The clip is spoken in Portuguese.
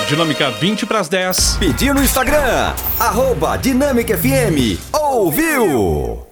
Dinâmica 20 para as 10. Pediu no Instagram, @Dinâmica FM. Ouviu?